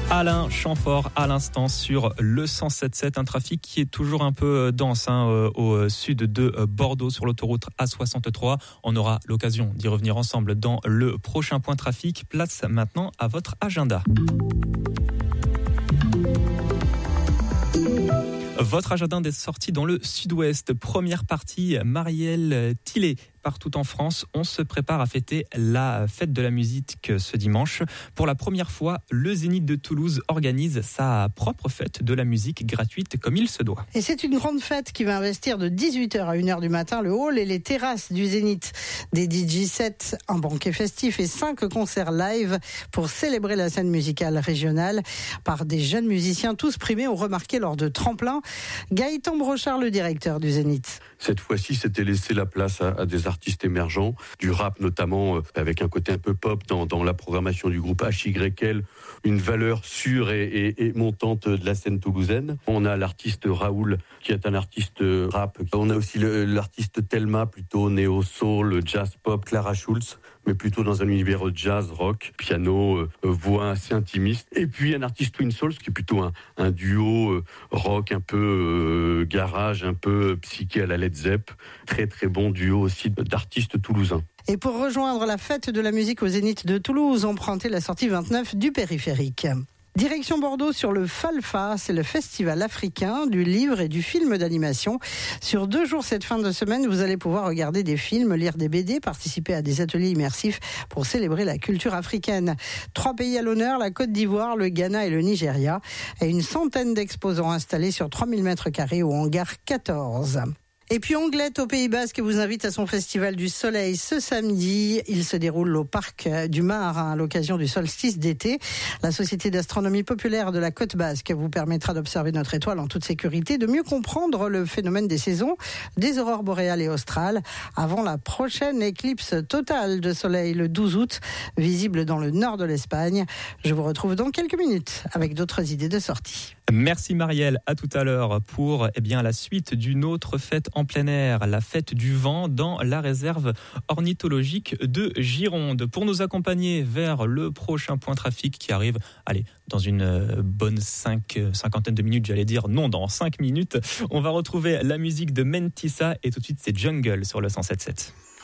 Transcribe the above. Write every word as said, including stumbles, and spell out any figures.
Alain Chamfort à l'instant sur le cent sept virgule sept, un trafic qui est toujours un peu dense hein, au sud de Bordeaux sur l'autoroute A soixante-trois. On aura l'occasion d'y revenir ensemble dans le prochain point trafic. Place maintenant à votre agenda. Votre agenda des sorties dans le sud-ouest. Première partie, Marielle Tillet. Partout en France, on se prépare à fêter la fête de la musique ce dimanche. Pour la première fois, le Zénith de Toulouse organise sa propre fête de la musique gratuite comme il se doit. Et c'est une grande fête qui va investir de dix-huit heures à une heure du matin le hall et les terrasses du Zénith. Des D J sets, un banquet festif et cinq concerts live pour célébrer la scène musicale régionale par des jeunes musiciens tous primés ou remarqués lors de tremplins. Gaëtan Brochard, le directeur du Zénith. Cette fois-ci, c'était laisser la place à, à des artistes émergents, du rap notamment, euh, avec un côté un peu pop dans, dans la programmation du groupe H Y L, une valeur sûre et, et, et montante de la scène toulousaine. On a l'artiste Raoul, qui est un artiste rap. On a aussi le, l'artiste Thelma, plutôt néo-soul, jazz-pop, Clara Schulz, mais plutôt dans un univers jazz, rock, piano, euh, voix assez intimiste. Et puis un artiste Twin Souls, qui est plutôt un, un duo euh, rock, un peu euh, garage, un peu psyché à la Led Zepp. Très très bon duo aussi d'artistes toulousains. Et pour rejoindre la fête de la musique au Zénith de Toulouse, empruntez la sortie vingt-neuf du périphérique. Direction Bordeaux sur le Falfa, c'est le festival africain du livre et du film d'animation. Sur deux jours cette fin de semaine, vous allez pouvoir regarder des films, lire des B D, participer à des ateliers immersifs pour célébrer la culture africaine. Trois pays à l'honneur, la Côte d'Ivoire, le Ghana et le Nigeria. Et une centaine d'exposants installés sur trois mille mètres carrés au hangar quatorze. Et puis Anglette au Pays Basque vous invite à son festival du soleil ce samedi. Il se déroule au parc du Mar à l'occasion du solstice d'été. La Société d'astronomie populaire de la Côte Basque vous permettra d'observer notre étoile en toute sécurité, de mieux comprendre le phénomène des saisons, des aurores boréales et australes, avant la prochaine éclipse totale de soleil le douze août, visible dans le nord de l'Espagne. Je vous retrouve dans quelques minutes avec d'autres idées de sortie. Merci Marielle, à tout à l'heure pour eh bien, la suite d'une autre fête en plein air, la fête du vent dans la réserve ornithologique de Gironde. Pour nous accompagner vers le prochain point trafic qui arrive, allez, dans une bonne cinq, cinquantaine de minutes, j'allais dire, non, dans cinq minutes, on va retrouver la musique de Mentissa et tout de suite c'est Jungle sur le cent sept virgule sept.